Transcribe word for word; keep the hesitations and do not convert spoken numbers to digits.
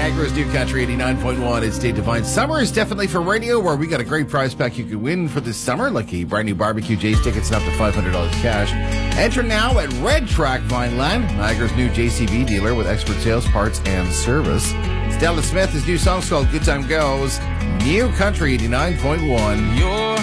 Niagara's New Country eighty-nine point one. It's Dave Devine. Summer is definitely for radio, where we got a great prize pack you could win for this summer, like a brand new Barbecue J's tickets and up to five hundred dollars cash. Enter now at Red Track Vineland, Niagara's new J C B dealer with expert sales, parts, and service. Stella Smith, his new song's called Good Time Goes. New Country eighty-nine point one. Your